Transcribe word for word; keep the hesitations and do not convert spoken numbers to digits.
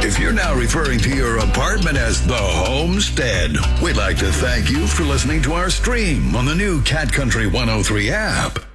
If you're now referring to your apartment as the homestead, we'd like to thank you for listening to our stream on the new Cat Country one oh three app.